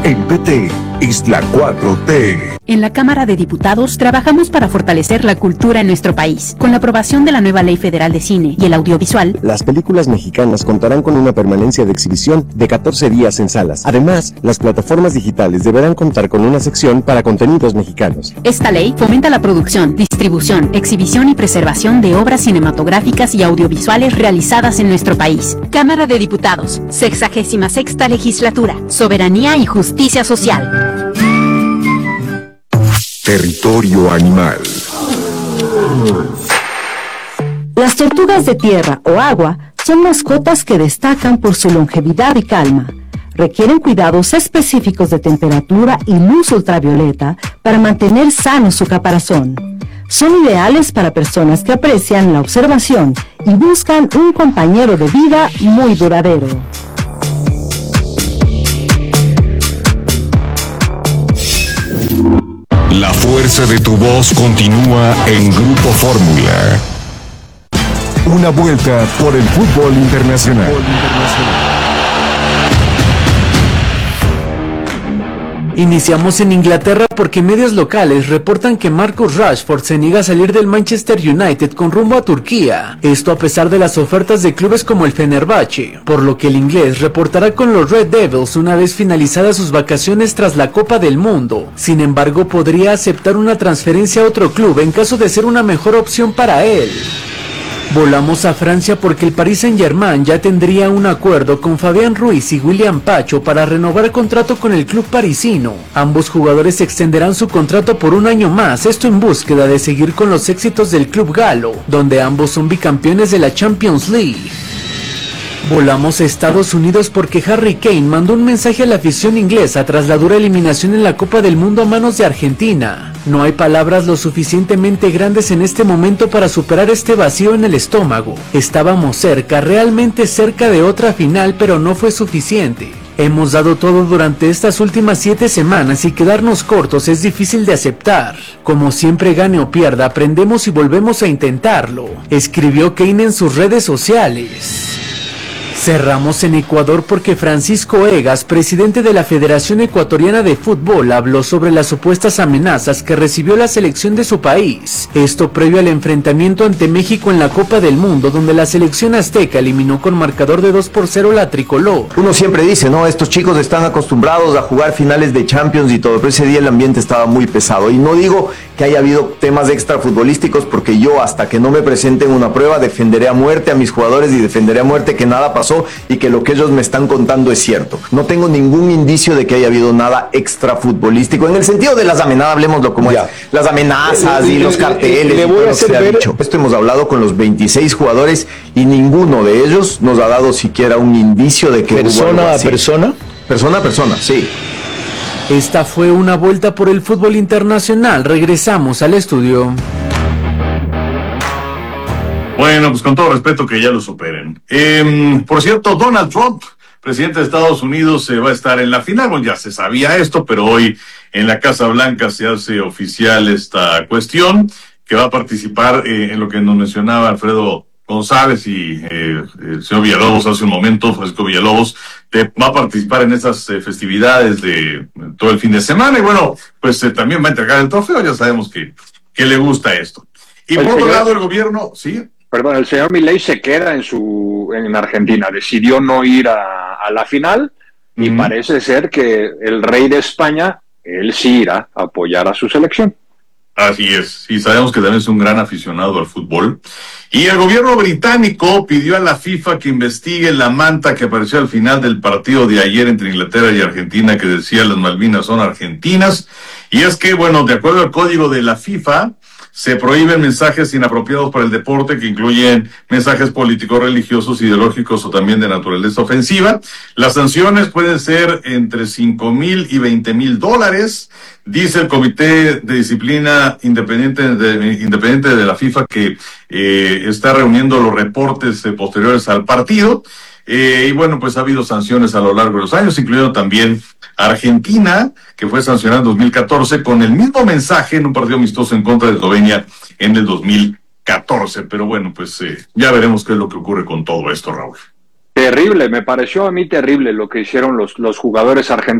En PT es la 4T. En la Cámara de Diputados trabajamos para fortalecer la cultura en nuestro país. Con la aprobación de la nueva Ley Federal de Cine y el Audiovisual, las películas mexicanas contarán con una permanencia de exhibición de 14 días en salas. Además, las plataformas digitales deberán contar con una sección para contenidos mexicanos. Esta ley fomenta la producción, distribución, exhibición y preservación de obras cinematográficas y audiovisuales realizadas en nuestro país. Cámara de Diputados, 66ª Legislatura, Soberanía y Justicia Social. Territorio animal. Las tortugas de tierra o agua son mascotas que destacan por su longevidad y calma. Requieren cuidados específicos de temperatura y luz ultravioleta para mantener sano su caparazón. Son ideales para personas que aprecian la observación y buscan un compañero de vida muy duradero. La fuerza de tu voz continúa en Grupo Fórmula. Una vuelta por el fútbol internacional. Iniciamos en Inglaterra porque medios locales reportan que Marcus Rashford se niega a salir del Manchester United con rumbo a Turquía. Esto a pesar de las ofertas de clubes como el Fenerbahce, por lo que el inglés reportará con los Red Devils una vez finalizadas sus vacaciones tras la Copa del Mundo. Sin embargo, podría aceptar una transferencia a otro club en caso de ser una mejor opción para él. Volamos a Francia porque el Paris Saint-Germain ya tendría un acuerdo con Fabián Ruiz y William Pacho para renovar contrato con el club parisino. Ambos jugadores extenderán su contrato por un año más, esto en búsqueda de seguir con los éxitos del club galo, donde ambos son bicampeones de la Champions League. Volamos a Estados Unidos porque Harry Kane mandó un mensaje a la afición inglesa tras la dura eliminación en la Copa del Mundo a manos de Argentina. No hay palabras lo suficientemente grandes en este momento para superar este vacío en el estómago. Estábamos cerca, realmente cerca de otra final, pero no fue suficiente. Hemos dado todo durante estas últimas 7 semanas y quedarnos cortos es difícil de aceptar. Como siempre, gane o pierda, aprendemos y volvemos a intentarlo, escribió Kane en sus redes sociales. Cerramos en Ecuador porque Francisco Egas, presidente de la Federación Ecuatoriana de Fútbol, habló sobre las supuestas amenazas que recibió la selección de su país. Esto previo al enfrentamiento ante México en la Copa del Mundo, donde la selección azteca eliminó con marcador de 2-0 la tricolor. Uno siempre dice, ¿no? Estos chicos están acostumbrados a jugar finales de Champions y todo, pero ese día el ambiente estaba muy pesado. Y no digo que haya habido temas extrafutbolísticos, porque yo, hasta que no me presenten una prueba, defenderé a muerte a mis jugadores y defenderé a muerte que nada pasó y que lo que ellos me están contando es cierto. No tengo ningún indicio de que haya habido nada extrafutbolístico en el sentido de las amenazas, hablemoslo como es, las amenazas y los carteles y todo lo que se ha dicho. Esto hemos hablado con los 26 jugadores y ninguno de ellos nos ha dado siquiera un indicio de que persona a persona. Persona a persona, sí. Esta fue una vuelta por el fútbol internacional. Regresamos al estudio. Bueno, pues con todo respeto que ya lo superen. Por cierto, Donald Trump, presidente de Estados Unidos, va a estar en la final. Bueno, ya se sabía esto, pero hoy en la Casa Blanca se hace oficial esta cuestión, que va a participar en lo que nos mencionaba Alfredo González y el señor Villalobos hace un momento, Francisco Villalobos, va a participar en estas festividades de todo el fin de semana y bueno, pues también va a entregar el trofeo, ya sabemos que le gusta esto. Y por otro lado el gobierno, ¿sí? Perdón, el señor Milei se queda en Argentina, decidió no ir a la final y parece ser que el rey de España, él sí irá a apoyar a su selección. Así es, y sabemos que también es un gran aficionado al fútbol. Y el gobierno británico pidió a la FIFA que investigue la manta que apareció al final del partido de ayer entre Inglaterra y Argentina que decía las Malvinas son argentinas. Y es que, bueno, de acuerdo al código de la FIFA, se prohíben mensajes inapropiados para el deporte que incluyen mensajes políticos, religiosos, ideológicos o también de naturaleza ofensiva. Las sanciones pueden ser entre $5,000 y $20,000. Dice el Comité de Disciplina Independiente de la FIFA que está reuniendo los reportes posteriores al partido. Y bueno, pues ha habido sanciones a lo largo de los años, incluyendo también Argentina, que fue sancionada en 2014 con el mismo mensaje en un partido amistoso en contra de Eslovenia en el 2014. Pero bueno, pues ya veremos qué es lo que ocurre con todo esto, Raúl. Terrible, me pareció a mí terrible lo que hicieron los jugadores argentinos.